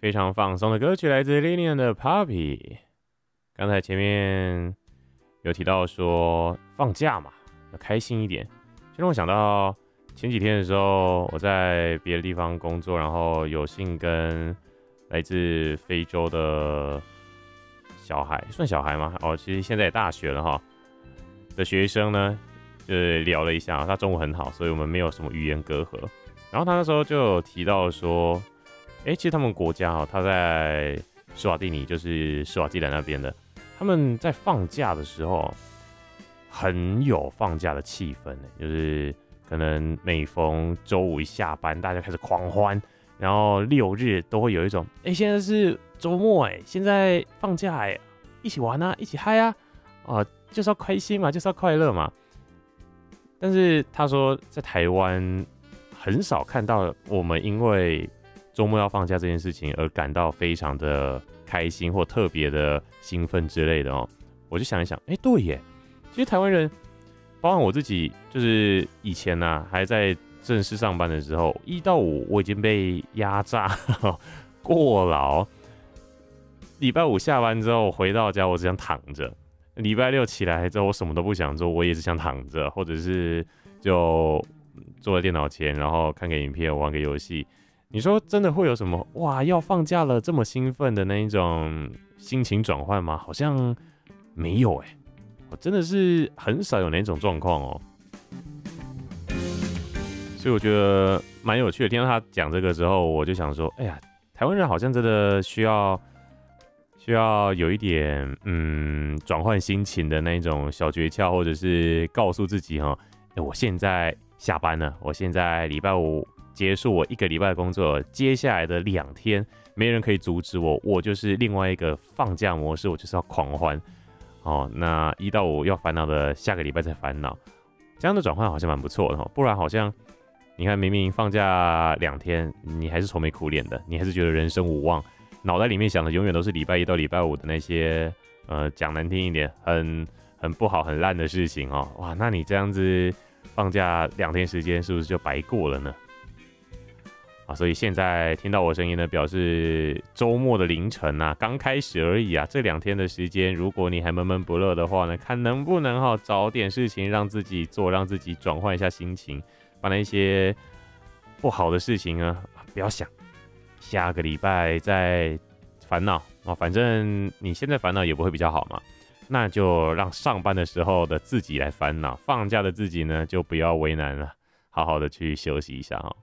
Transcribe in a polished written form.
非常放松的歌曲来自 Lilian 的 Puppy。刚才前面有提到说放假嘛，要开心一点，就让我想到前几天的时候，我在别的地方工作，然后有幸跟来自非洲的小孩，算小孩吗？哦，其实现在也大学了哈的学生呢，就是聊了一下，他中文很好，所以我们没有什么语言隔阂。然后他那时候就有提到说，其实他们国家他在施瓦蒂尼，就是施瓦季兰那边的，他们在放假的时候很有放假的气氛，就是可能每逢周五一下班，大家开始狂欢，然后六日都会有一种，现在是周末现在放假一起玩啊，一起嗨啊，就是要开心嘛，就是要快乐嘛。但是他说在台湾很少看到我们因为周末要放假这件事情而感到非常的开心或特别的兴奋之类的哦。我就想一想，对耶，其实台湾人，包含我自己，就是以前还在正式上班的时候，1到5我已经被压榨过劳。礼拜5下班之后回到家，我只想躺着。礼拜6起来之后，我什么都不想做，我也只想躺着，或者是就坐在电脑前，然后看个影片，玩个游戏。你说真的会有什么哇？要放假了这么兴奋的那一种心情转换吗？好像没有我真的是很少有那种状况哦。所以我觉得蛮有趣的。听到他讲这个之后，我就想说，台湾人好像真的需要有一点转换心情的那种小诀窍，或者是告诉自己我现在下班了，我现在礼拜5结束我1个礼拜的工作，接下来的2天没人可以阻止我，我就是另外一个放假模式，我就是要狂欢。那1到5要烦恼的，下个礼拜再烦恼，这样的转换好像蛮不错的不然好像你看明明放假2天，你还是愁眉苦脸的，你还是觉得人生无望，脑袋里面想的永远都是礼拜1到礼拜5的那些讲难听一点很不好很烂的事情哇，那你这样子放假2天时间是不是就白过了呢？所以现在听到我声音呢，表示周末的凌晨刚开始而已这2天的时间，如果你还闷闷不乐的话呢，看能不能找点事情让自己做，让自己转换一下心情，把那些不好的事情呢不要想，下个礼拜再烦恼反正你现在烦恼也不会比较好嘛，那就让上班的时候的自己来烦恼，放假的自己呢就不要为难了，好好的去休息一下